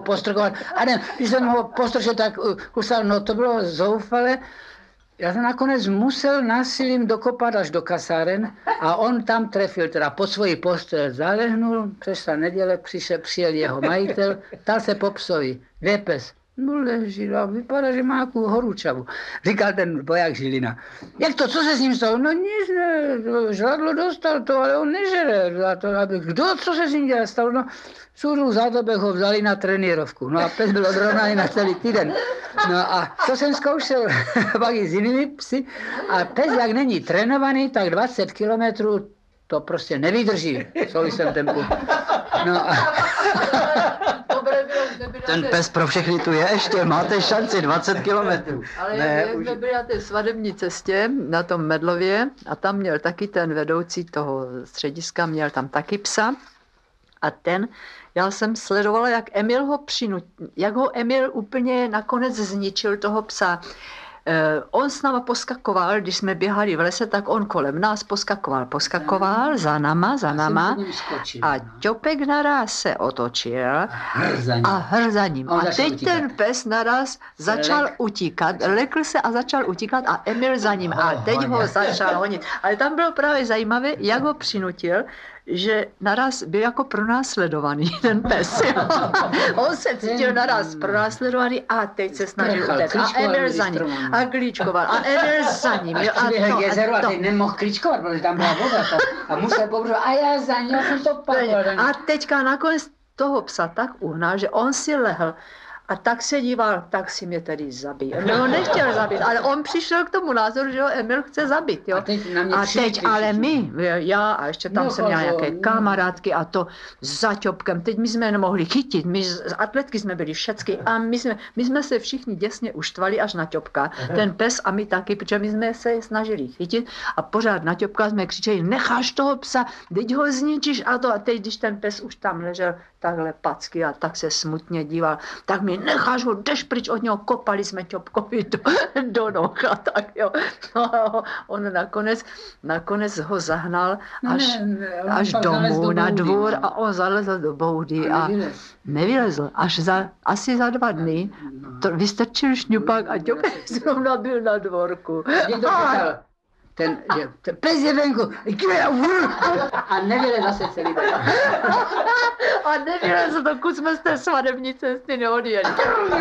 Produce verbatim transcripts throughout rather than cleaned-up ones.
postrkovat. A ne, když jsem ho postrčil, tak kusal, no to bylo zoufale. Já jsem nakonec musel násilím dokopat až do kasáren a on tam trefil, teda pod svoji postel zalehnul, přešla neděle, přišel, přijel jeho majitel, ptal se po psovi, kde je pes? No leží a vypadá, že má nějakou horúčavu. Říkal ten voják Žilina. Jak to, co se s ním stalo? No nic, ne, žradlo dostal to, ale on nežere. A to, aby, kdo, co se s ním dělal? Stalo? No, Sůru zádobek ho vzali na trenírovku. No a pes byl odrovnaný na celý týden. No a to jsem zkoušel pak i s jinými psy. A pes, jak není trénovaný, tak dvacet kilometrů to prostě nevydrží v souvislém tempu. No a... Ten pes pro všechny tu je ještě, máte šanci dvacet kilometrů. Ale ne, jak už... jsme byli na té svadební cestě, na tom Medlově, a tam měl taky ten vedoucí toho střediska, měl tam taky psa. A ten, já jsem sledovala, jak Emil ho přinut, jak ho Emil úplně nakonec zničil toho psa. Uh, on s náma poskakoval, když jsme běhali v lese, tak on kolem nás poskakoval, poskakoval za náma, za náma a Ťopek naraz se otočil a hr za ním. A teď utíkat. Ten pes naraz začal Lek. utíkat, lekl se a začal utíkat a Emil za ním a teď ho začal honit. Ale tam bylo právě zajímavé, jak ho přinutil, že naraz byl jako pronásledovaný ten pes. On se cítil naraz pronásledovaný a teď se snažil utéct. A Emil za ním. A klíčkoval. A Emil za ním. A přiběhl k jezeru a teď nemohl klíčkovat, protože tam byla voda. A musel pobřovat. A já za ním, já jsem to padl. A teďka nakonec toho psa tak uhnal, že on si lehl. A tak se díval, tak si mě tedy zabít. Emil ho nechtěl zabít, ale on přišel k tomu názoru, že ho Emil chce zabít. Jo? A teď, na mě a teď ale my, já a ještě tam no, jsem měla nějaké kamarádky a to za Ťopkem. Teď my jsme je nemohli chytit, my z atletky jsme byli všecky a my jsme, my jsme se všichni děsně uštvali až na Ťopka. Ten pes a my taky, protože my jsme se snažili chytit a pořád na Ťopka jsme křičeli, necháš toho psa, teď ho zničíš a to. A teď, když ten pes už tam ležel takhle packy a tak se smutně díval, tak mi necháš ho, jdeš pryč od něho, kopali jsme Ťopkovi do, do noh a tak jo. No, on nakonec, nakonec ho zahnal no až, ne, ne, až domů, do na boudy, dvůr no. a on zalezl do boudy a, a nevylez. nevylezl. Až za, asi za dva dny to vystrčil šňupak a Ťopek zrovna byl na dvorku. Ten, že, ten pes je venku a nevylez zase celý den. A nevylez, dokud jsme z té svadební cesty neodjeli.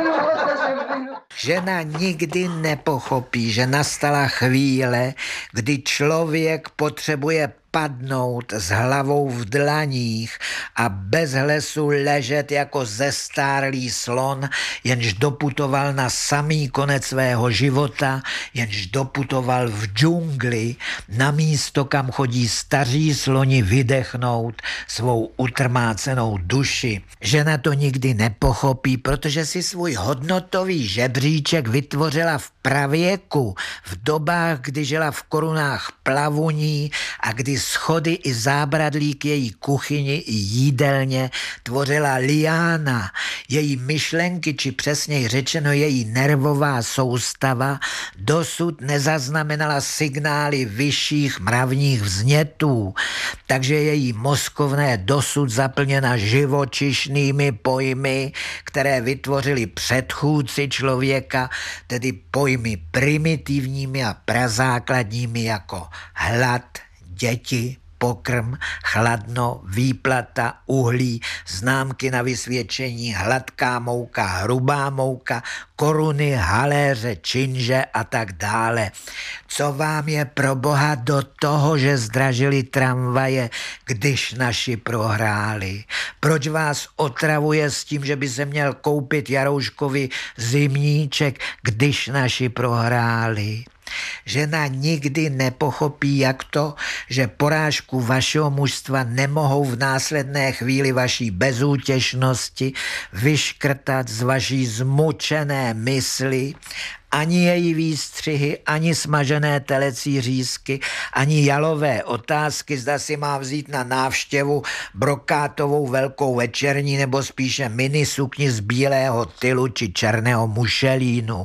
Žena nikdy nepochopí, že nastala chvíle, kdy člověk potřebuje padnout s hlavou v dlaních a bez hlesu ležet jako zestárlý slon, jenž doputoval na samý konec svého života, jenž doputoval v džungli na místo, kam chodí staří sloni vydechnout svou utrmácenou duši. Žena to nikdy nepochopí, protože si svůj hodnotový žebříček vytvořila v pravěku, v dobách, kdy žila v korunách plavuní a kdy schody i zábradlí k její kuchyni i jídelně tvořila liána. Její myšlenky, či přesněji řečeno její nervová soustava, dosud nezaznamenala signály vyšších mravních vznětů, takže její mozkovna je dosud zaplněna živočišnými pojmy, které vytvořili předchůdci člověka, tedy pojmy primitivními a prazákladními jako hlad, děti, pokrm, chladno, výplata, uhlí, známky na vysvědčení, hladká mouka, hrubá mouka, koruny, haléře, činže a tak dále. Co vám je pro boha do toho, že zdražili tramvaje, když naši prohráli? Proč vás otravuje s tím, že by se měl koupit Jarouškovi zimníček, když naši prohráli? Žena nikdy nepochopí, jak to, že porážku vašeho mužstva nemohou v následné chvíli vaší bezútěšnosti vyškrtat z vaší zmučené mysli, ani její výstřihy, ani smažené telecí řízky, ani jalové otázky, zda si má vzít na návštěvu brokátovou velkou večerní nebo spíše mini sukni z bílého tylu či černého mušelínu.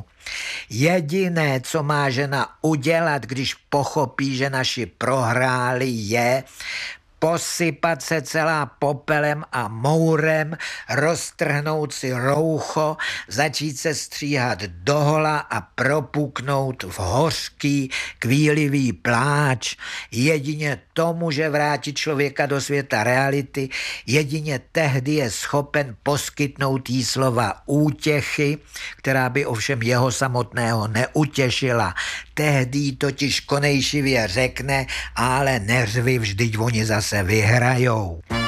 Jediné, co má žena udělat, když pochopí, že naši prohráli, je posypat se celá popelem a mourem, roztrhnout si roucho, začít se stříhat dohola a propuknout v hořký, kvílivý pláč. Jedině to může vrátit člověka do světa reality, jedině tehdy je schopen poskytnout jí slova útěchy, která by ovšem jeho samotného neutěšila. Tehdy totiž konejšivě řekne, ale neřvi, vždyť oni zase vyhrajou.